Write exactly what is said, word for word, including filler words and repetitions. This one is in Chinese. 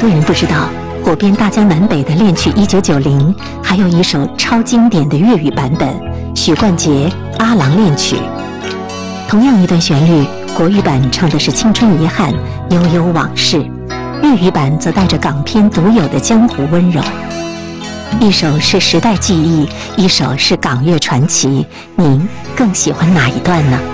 多人不知道，火遍大江南北的恋曲一九九零，还有一首超经典的粤语版本，许冠杰《阿郎恋曲》。同样一段旋律，国语版唱的是青春遗憾、悠悠往事，粤语版则带着港片独有的江湖温柔。一首是时代记忆，一首是港乐传奇，您更喜欢哪一段呢？